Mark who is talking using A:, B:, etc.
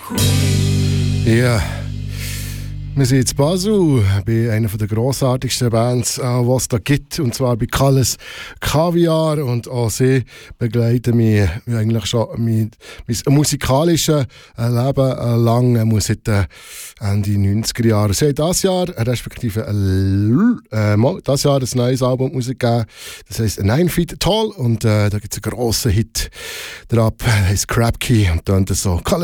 A: Ja, wir sind in Basel bei einer der grossartigsten Bands, die es da gibt, und zwar bei Kalles Kaviar. Und auch sie begleiten mich eigentlich schon mein musikalisches Leben lang, seit Ende 90er Jahre. Sie haben dieses Jahr, respektive dieses Jahr ein neues Album rausgegeben, das heisst 9 Feet Tall, und da gibt es einen grossen Hit drauf, der heisst Crab Key, und dann so